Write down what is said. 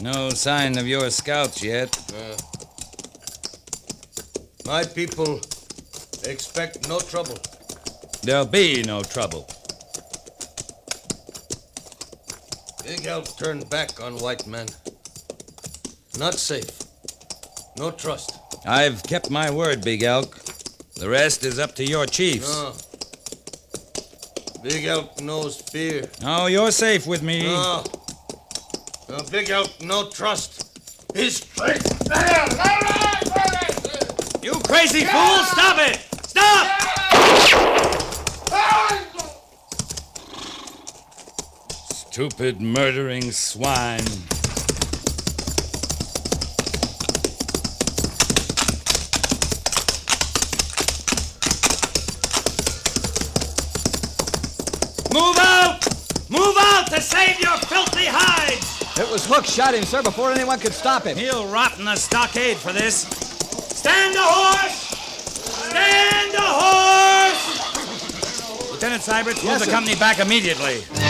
No sign of your scouts yet. My people expect no trouble. There'll be no trouble. Big Elk turned back on white men. Not safe. No trust. I've kept my word, Big Elk. The rest is up to your chiefs. No. Big Elk knows fear. Oh, you're safe with me. No. No, Big Elk, no trust. He's straight. You crazy fool! Stop it! Stop! Stupid, murdering swine. Move out! Move out to save your filthy hides! It was Hook shot him, sir, before anyone could stop him. He'll rot in the stockade for this. Stand a horse! Stand a horse! Lieutenant Syberts, move the company back immediately.